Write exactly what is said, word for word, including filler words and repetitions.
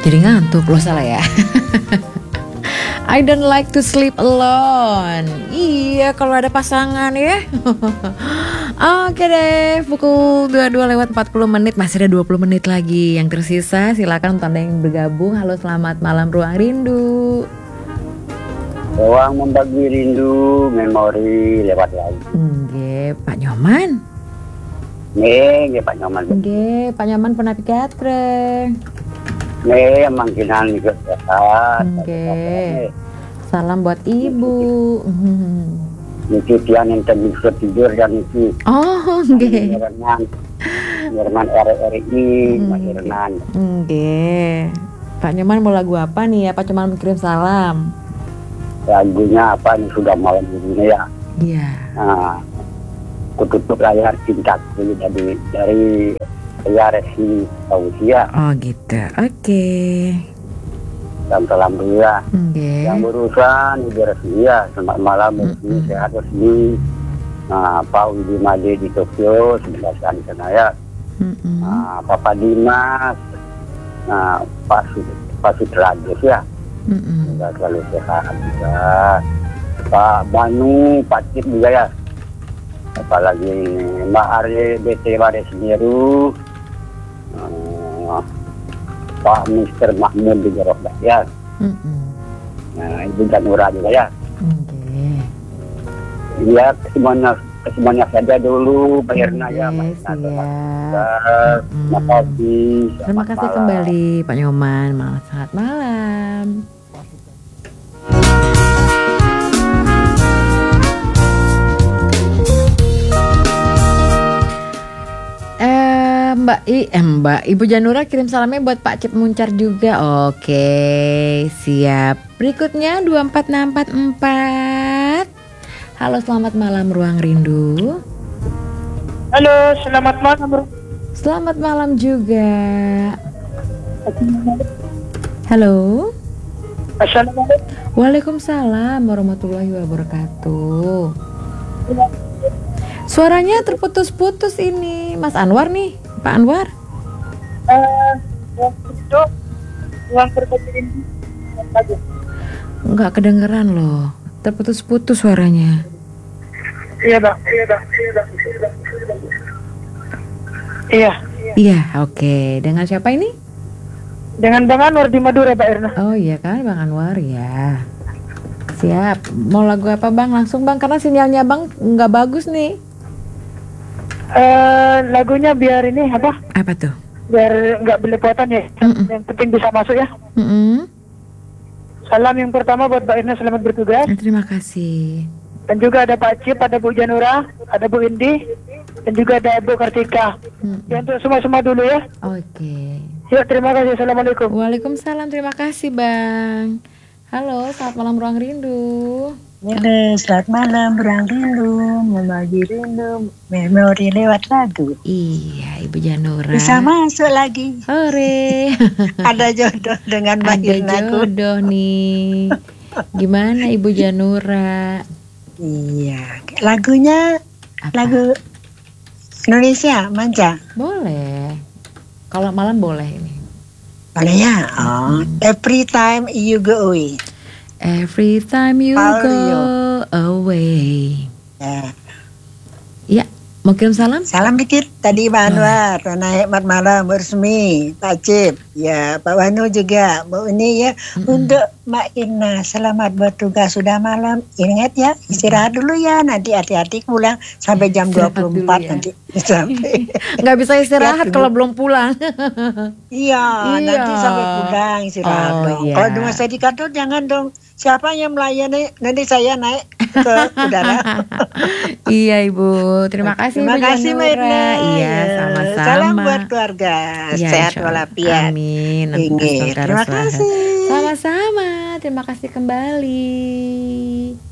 Jadi ngantuk, lo salah ya. I don't like to sleep alone. Iya, kalau ada pasangan ya. Oke deh, pukul dua puluh dua lewat empat puluh menit. Masih ada dua puluh menit lagi. Yang tersisa silakan untuk Anda yang bergabung. Halo, selamat malam Ruang Rindu. Ruang membagi rindu, memori lewat lagi. Nggih, Pak Nyoman. Nggih, nggih Pak Nyoman. Nggih, Pak Nyoman pernah pikatre. Nggih, mangkinan ikut sehat. Nggih. Salam buat Ibu. Niki tiang yang tadi bisa tidur dan niki. Oh, nggih. Renan, Renan R R I, Mas Renan. Nggih. Pak Nyoman mau lagu apa nih? Apa cuma mengirim salam? Lagunya apa nih, sudah malam ini ya. Iya. Nah, kututup layar cintaku dari dari ya Resi Tausia. Oh gitu. Oke. Dan salam dulu ya. Nggih. Yang berurusan Ibu Resmi ya, selamat malam Resmi, Mm-mm. sehat Resmi. Nah, Pak Widi Made di Tokyo, sebelah sana sana ya. Mm-mm. Nah, Papa Dimas, nah Pak Sud- Pak Sudrajos ya, Mm-mm. juga selalu sehat juga. Pak Banu, Pak Cip juga ya. Apalagi ini Mbak Arye B T Wares Biru, uh, Pak Mister Mahmud di Jorok ya. Mm-mm. Nah, Ibu Janura juga ya. Nggih. Iya, semuanya semuanya saja dulu, Mbak Irna ya. Mbak Nggih, Irna, siap. terima Mm-mm. kasih. Terima Selamat kasih malam. kembali Pak Nyoman. Malam selamat malam. Eh, Mbak I, eh, Mbak Ibu Janura kirim salamnya buat Pak Cip Muncar juga. Oke, siap. Berikutnya dua empat enam empat empat. Halo, selamat malam Ruang Rindu. Halo, selamat malam. Selamat malam juga. Halo. Assalamualaikum. Waalaikumsalam warahmatullahi wabarakatuh. Suaranya terputus-putus ini, Mas Anwar nih, Pak Anwar. Eh, yang itu yang berbagi ini lagi. Nggak kedengeran loh, terputus-putus suaranya. Iya, Bang. Iya, Bang. Iya, Bang. Iya. Iya, oke. Dengan siapa ini? Dengan Bang Anwar di Madura, Pak Irna. Oh iya kan, Bang Anwar ya. Siap. Mau lagu apa Bang? Langsung Bang, karena sinyalnya Bang nggak bagus nih. Eh, lagunya biar ini apa? Apa tuh? Biar nggak belepotan ya. Mm-mm. Yang penting bisa masuk ya. Mm-mm. Salam yang pertama buat Mbak Irna, selamat bertugas. Terima kasih. Dan juga ada Pak Cip, ada Bu Janura, ada Bu Indi, dan juga ada Bu Kartika. Mm-mm. Ya, untuk semua-semua dulu ya. Oke. Yuk, terima kasih. Assalamualaikum. Waalaikumsalam, terima kasih Bang. Halo, selamat malam Ruang Rindu. Halo, selamat malam Ruang Rindu, membagi rindu, memori lewat lagu. Iya, Ibu Janura. Bisa masuk lagi. Sore. Ada jodoh dengan Mbak Ada Irnaku. jodoh nih. Gimana Ibu Janura? Iya, lagunya Apa? lagu Indonesia, Manja. Boleh. Kalau malam boleh ini. Boleh ya? Oh, every time you go away. Every time you Paulo. go away. Ya. Ya, mau kirim salam? Salam dikit tadi Pak Anwar, Rona Hikmat Malam, Bu Resmi, Pak Cip, ya Pak Wanu juga, Bu ini ya. Untuk Mbak Irna, selamat bertugas sudah malam. Ingat ya, istirahat dulu ya, nanti hati-hati pulang sampai jam dua Istirahat puluh dulu empat ya. nanti. Sampai. Nggak bisa istirahat Ya, kalau belum pulang. Iya, Iya. nanti sampai pulang istirahat Oh, dong. iya. Kalau rumah saya di kantor jangan dong. Siapa yang melayani? Nanti saya naik ke udara. Iya Ibu, terima kasih Terima Ibu kasih Mbak Janura. Irna. Iya, Ya, sama-sama. salam buat keluarga, Iya, sehat insya Allah. walafiat. Amin. Inggih. Astaga, Terima Rasulullah. kasih. Sama-sama. Terima kasih kembali.